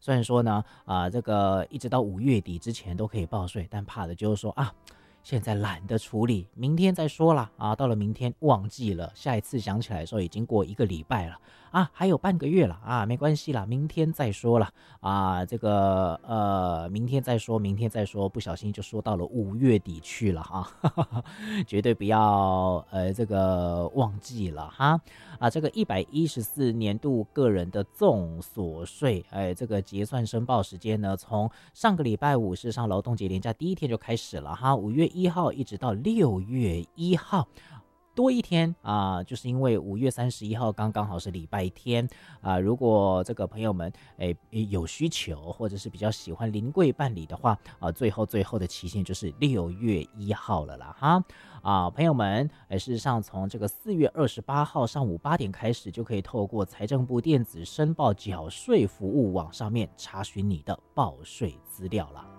虽然说呢，这个一直到5月底之前都可以报税，但怕的就是说现在懒得处理，明天再说啦到了明天忘记了，下一次想起来的时候已经过1个礼拜了还有半个月了没关系啦，明天再说了这个明天再说，明天再说，不小心就说到了5月底去了绝对不要这个忘记了这个114年度个人的综所税这个结算申报时间呢，从上个礼拜五是上劳动节连假第一天就开始了5月1号一直到6月1号。多一天就是因为5月31号刚好是礼拜天如果这个朋友们有需求或者是比较喜欢临柜办理的话最后的期限就是6月1号了啦朋友们事实上从这个4月28号上午8点开始，就可以透过财政部电子申报缴税服务网上面查询你的报税资料了。